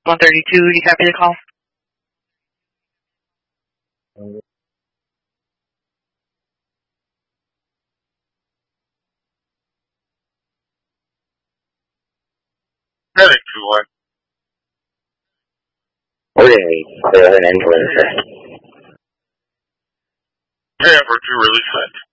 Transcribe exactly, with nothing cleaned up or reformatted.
one thirty-two, you happy to call? Heading to one. Okay, there's an influencer. Camper to release sent.